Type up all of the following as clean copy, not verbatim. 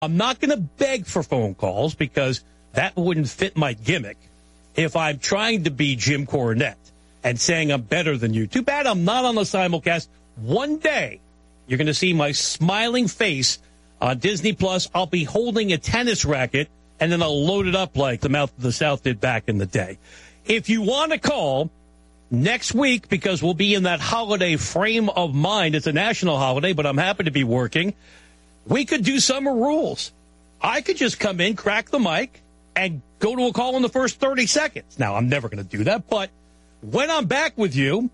I'm not going to beg for phone calls because that wouldn't fit my gimmick if I'm trying to be Jim Cornette and saying I'm better than you. Too bad I'm not on the simulcast. One day, you're going to see my smiling face on Disney Plus. I'll be holding a tennis racket, and then I'll load it up like the Mouth of the South did back in the day. If you want to call next week, because we'll be in that holiday frame of mind, it's a national holiday, but I'm happy to be working, we could do summer rules. I could just come in, crack the mic, and go to a call in the first 30 seconds. Now, I'm never going to do that, but when I'm back with you,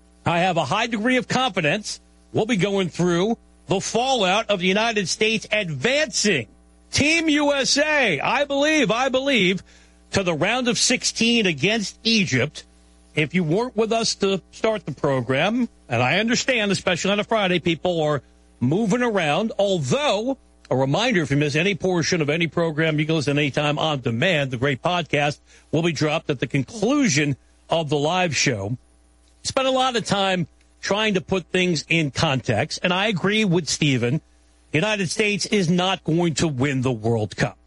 I have a high degree of confidence we'll be going through the fallout of the United States advancing. Team USA, I believe, to the round of 16 against Egypt. If you weren't with us to start the program, and I understand, especially on a Friday, people are moving around, although a reminder, if you miss any portion of any program, you can listen anytime on demand. The great podcast will be dropped at the conclusion of the live show. Spent a lot of time trying to put things in context, and I agree with Stephen. The United States is not going to win the World Cup.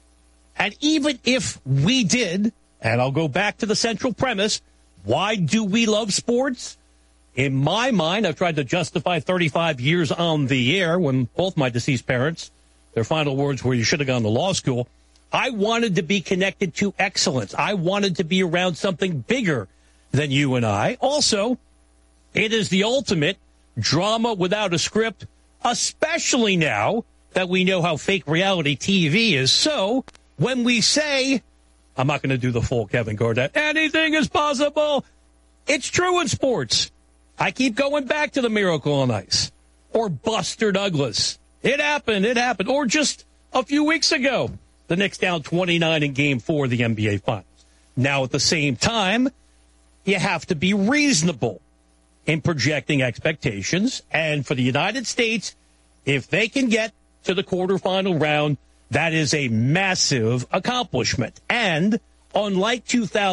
And even if we did, and I'll go back to the central premise, why do we love sports? In my mind, I've tried to justify 35 years on the air when both my deceased parents, their final words were, you should have gone to law school. I wanted to be connected to excellence. I wanted to be around something bigger than you and I. Also, it is the ultimate drama without a script, especially now that we know how fake reality TV is. So when we say, I'm not going to do the full Kevin Garnett, anything is possible, it's true in sports. I keep going back to the Miracle on Ice or Buster Douglas. It happened. Or just a few weeks ago, the Knicks down 29 in Game 4 of the NBA Finals. Now, at the same time, you have to be reasonable in projecting expectations. And for the United States, if they can get to the quarterfinal round, that is a massive accomplishment. And unlike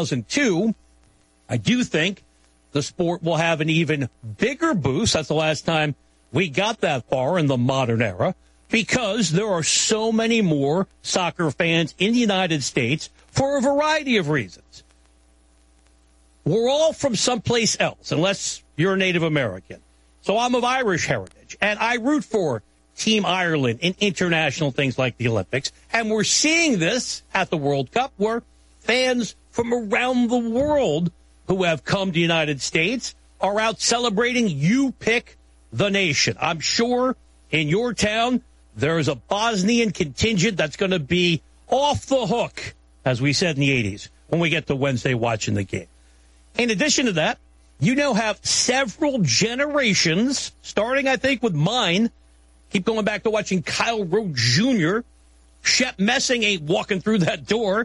2002, I do think the sport will have an even bigger boost. That's the last time we got that far in the modern era, because there are so many more soccer fans in the United States for a variety of reasons. We're all from someplace else, unless you're a Native American. So I'm of Irish heritage, and I root for Team Ireland in international things like the Olympics. And we're seeing this at the World Cup, where fans from around the world who have come to the United States are out celebrating You Pick the Nation. I'm sure in your town there is a Bosnian contingent that's going to be off the hook, as we said in the 80s, when we get to Wednesday watching the game. In addition to that, you now have several generations, starting, I think, with mine. Keep going back to watching Kyle Rote Jr. Shep Messing ain't walking through that door.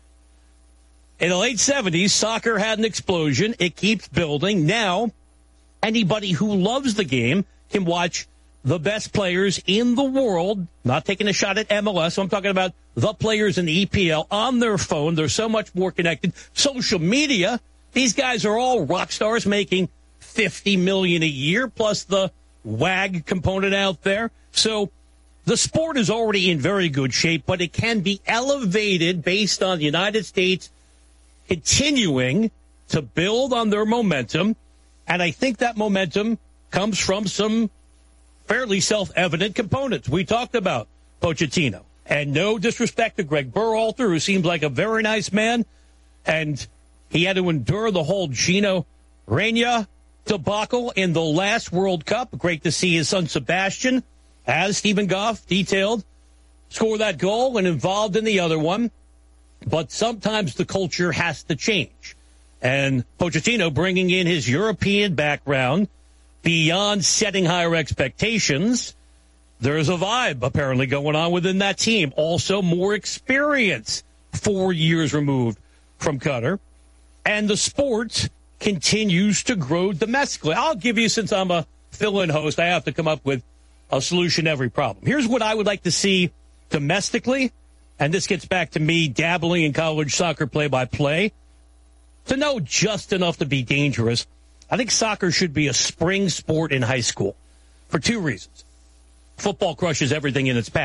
In the late 70s, soccer had an explosion. It keeps building. Now, anybody who loves the game can watch the best players in the world, not taking a shot at MLS. So I'm talking about the players in the EPL on their phone. They're so much more connected. Social media, these guys are all rock stars making $50 million a year, plus the WAG component out there. So the sport is already in very good shape, but it can be elevated based on the United States continuing to build on their momentum. And I think that momentum comes from some fairly self-evident components. We talked about Pochettino. And no disrespect to Greg Berhalter, who seems like a very nice man. And he had to endure the whole Gino Reyna debacle in the last World Cup. Great to see his son Sebastian, as Stephen Goff detailed, score that goal and involved in the other one. But sometimes the culture has to change. And Pochettino, bringing in his European background beyond setting higher expectations, there's a vibe apparently going on within that team. Also more experience, 4 years removed from Qatar. And the sport continues to grow domestically. I'll give you, since I'm a fill-in host, I have to come up with a solution to every problem. Here's what I would like to see domestically, and this gets back to me dabbling in college soccer play-by-play. To know just enough to be dangerous, I think soccer should be a spring sport in high school for two reasons. Football crushes everything in its path,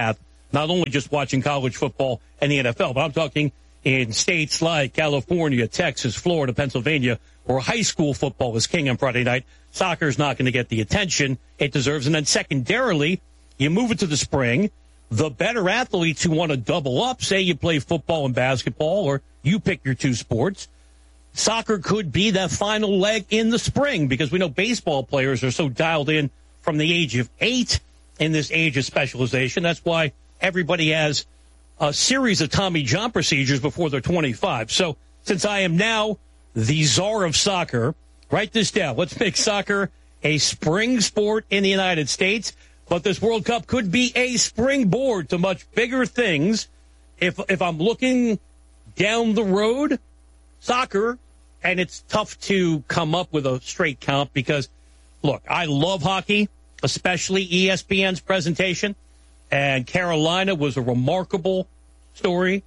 not only just watching college football and the NFL, but I'm talking in states like California, Texas, Florida, Pennsylvania, where high school football is king on Friday night. Soccer's not going to get the attention it deserves. And then secondarily, you move it to the spring. The better athletes who want to double up, say you play football and basketball, or you pick your two sports, soccer could be that final leg in the spring, because we know baseball players are so dialed in from the age of 8 in this age of specialization. That's why everybody has a series of Tommy John procedures before they're 25. So since I am now the czar of soccer, write this down. Let's make soccer a spring sport in the United States. But this World Cup could be a springboard to much bigger things. If I'm looking down the road, soccer, and it's tough to come up with a straight count because, look, I love hockey, especially ESPN's presentation, and Carolina was a remarkable story.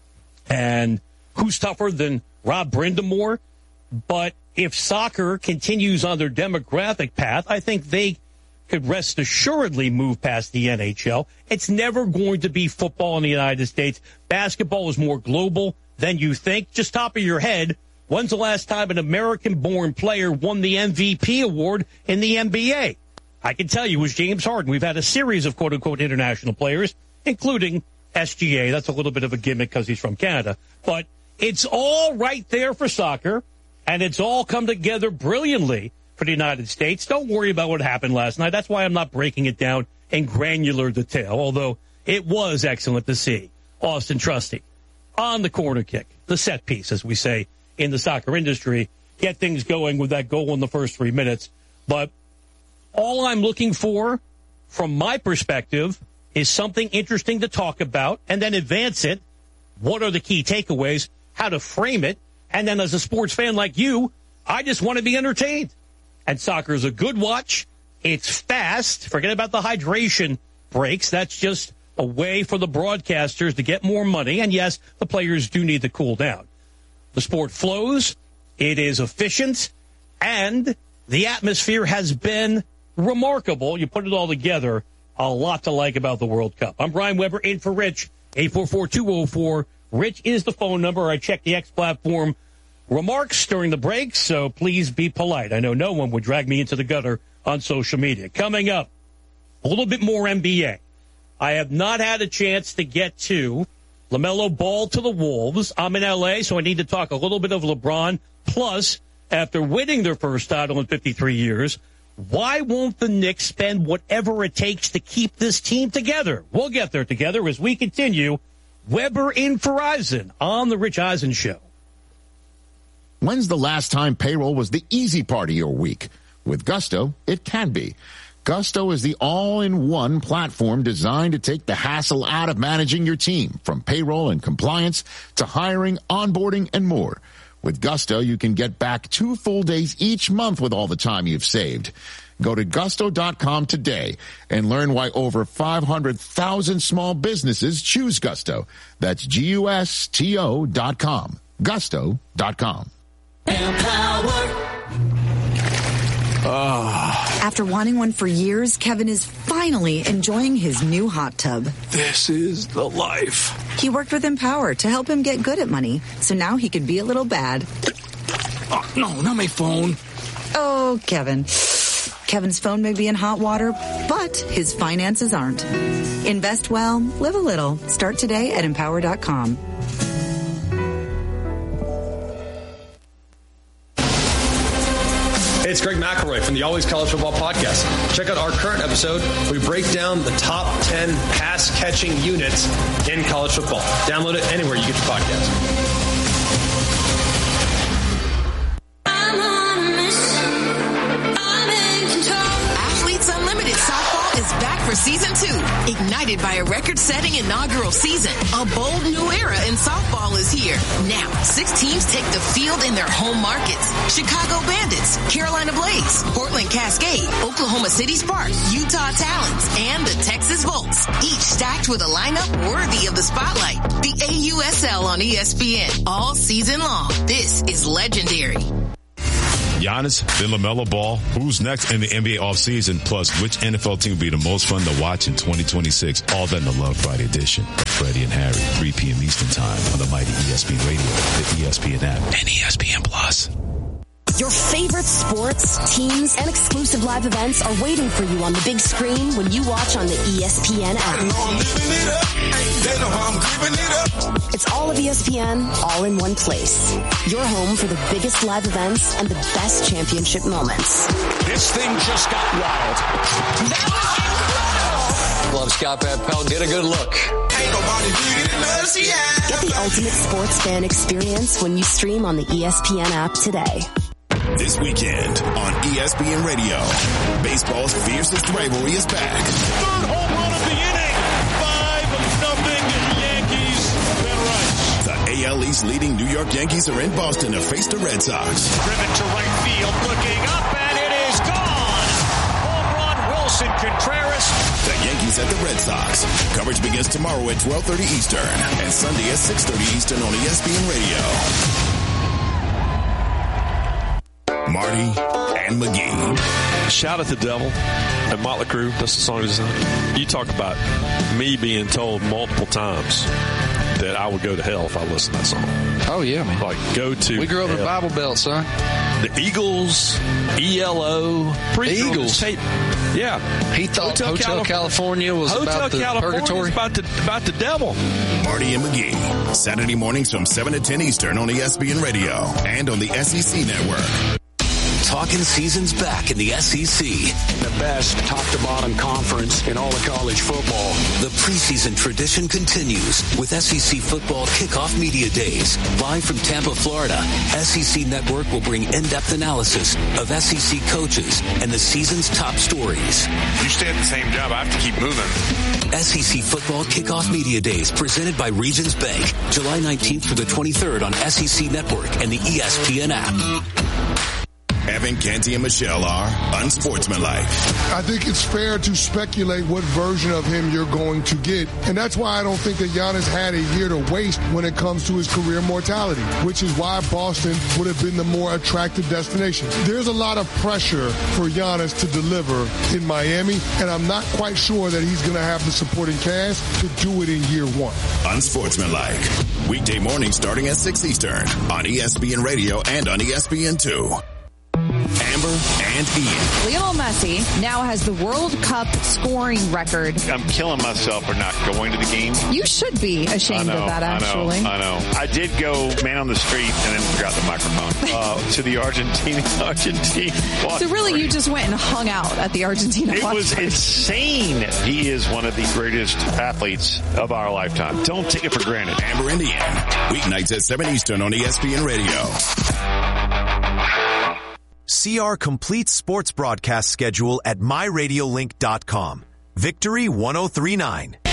And who's tougher than Rob Brindamore? But if soccer continues on their demographic path, I think they could rest assuredly move past the NHL. It's never going to be football in the United States. Basketball is more global than you think. Just top of your head, when's the last time an American-born player won the MVP award in the NBA? I can tell you it was James Harden. We've had a series of quote-unquote international players, including SGA. That's a little bit of a gimmick because he's from Canada. But it's all right there for soccer, and it's all come together brilliantly for the United States. Don't worry about what happened last night. That's why I'm not breaking it down in granular detail, although it was excellent to see Austin Trusty on the corner kick, the set piece, as we say in the soccer industry, get things going with that goal in the first 3 minutes. But all I'm looking for, from my perspective, is something interesting to talk about and then advance it. What are the key takeaways, how to frame it, and then as a sports fan like you, I just want to be entertained. And soccer is a good watch. It's fast. Forget about the hydration breaks. That's just a way for the broadcasters to get more money. And yes, the players do need to cool down. The sport flows. It is efficient. And the atmosphere has been remarkable. You put it all together, a lot to like about the World Cup. I'm Brian Weber, in for Rich. 844-204-RICH is the phone number. I check the X platform remarks during the break, so please be polite. I know no one would drag me into the gutter on social media. Coming up, a little bit more NBA. I have not had a chance to get to LaMelo Ball to the Wolves. I'm in L.A., so I need to talk a little bit of LeBron. Plus, after winning their first title in 53 years, why won't the Knicks spend whatever it takes to keep this team together? We'll get there together as we continue. Weber in for Eisen on The Rich Eisen Show. When's the last time payroll was the easy part of your week? With Gusto, it can be. Gusto is the all-in-one platform designed to take the hassle out of managing your team, from payroll and compliance to hiring, onboarding, and more. With Gusto, you can get back 2 full days each month with all the time you've saved. Go to gusto.com today and learn why over 500,000 small businesses choose Gusto. That's GUSTO.com. Gusto.com. After wanting one for years, Kevin is finally enjoying his new hot tub. This is the life. He worked with Empower to help him get good at money, so now he can be a little bad. Oh, no, not my phone. Oh, Kevin. Kevin's phone may be in hot water, but his finances aren't. Invest well, live a little. Start today at Empower.com. Hey, it's Greg McElroy from the Always College Football Podcast. Check out our current episode where we break down the top 10 pass-catching units in college football. Download it anywhere you get your podcast. For season 2, ignited by a record-setting inaugural season, a bold new era in softball is here. Now, 6 teams take the field in their home markets. Chicago Bandits, Carolina Blaze, Portland Cascade, Oklahoma City Spark, Utah Talons, and the Texas Volts, each stacked with a lineup worthy of the spotlight. The AUSL on ESPN all season long. This is legendary. Giannis, then LaMelo Ball. Who's next in the NBA offseason? Plus, which NFL team will be the most fun to watch in 2026? All that in the Love Friday edition. Freddie and Harry, 3 p.m. Eastern Time on the mighty ESPN Radio, the ESPN app, and ESPN Plus. Your favorite sports, teams, and exclusive live events are waiting for you on the big screen when you watch on the ESPN app. It's all of ESPN, all in one place. Your home for the biggest live events and the best championship moments. This thing just got wild. That was incredible. Love Scott Van Pelt. Get a good look. Ain't nobody bigger than us, yeah. Get the ultimate sports fan experience when you stream on the ESPN app today. This weekend on ESPN Radio, baseball's fiercest rivalry is back. Third home run of the inning. 5-0 Yankees. Ben Rice. The AL East leading New York Yankees are in Boston to face the Red Sox. Driven to right field, looking up, and it is gone. Home run, Wilson Contreras. The Yankees at the Red Sox. Coverage begins tomorrow at 12:30 Eastern and Sunday at 6:30 Eastern on ESPN Radio. Marty and McGee. Shout at the Devil and Motley Crue. That's the song design. You talk about me being told multiple times that I would go to hell if I listened to that song. Oh, yeah, man. Like, go to We grew up hell. in Bible Belt, son. The Eagles, ELO. Eagles. Tape. Yeah. He thought Hotel California was about the purgatory. About the devil. Marty and McGee. Saturday mornings from 7 to 10 Eastern on ESPN Radio and on the SEC Network. Talking season's back in the SEC. The best top-to-bottom conference in all of college football. The preseason tradition continues with SEC Football Kickoff Media Days. Live from Tampa, Florida, SEC Network will bring in-depth analysis of SEC coaches and the season's top stories. You stay at the same job, I have to keep moving. SEC Football Kickoff Media Days presented by Regions Bank. July 19th through the 23rd on SEC Network and the ESPN app. Evan, Canty, and Michelle are unsportsmanlike. I think it's fair to speculate what version of him you're going to get. And that's why I don't think that Giannis had a year to waste when it comes to his career mortality, which is why Boston would have been the more attractive destination. There's a lot of pressure for Giannis to deliver in Miami, and I'm not quite sure that he's going to have the supporting cast to do it in year one. Unsportsmanlike. Weekday mornings starting at 6 Eastern on ESPN Radio and on ESPN2. Amber and Ian. Lionel Messi now has the World Cup scoring record. I'm killing myself for not going to the game. You should be ashamed of that, actually. I know. I did go man on the street and then forgot the microphone to the Argentine watch. So really, you just went and hung out at the Argentina watch It was party. insane. He is one of the greatest athletes of our lifetime. Don't take it for granted. Amber and Ian. Weeknights at 7 Eastern on ESPN Radio. See our complete sports broadcast schedule at myradiolink.com. Victory 1039.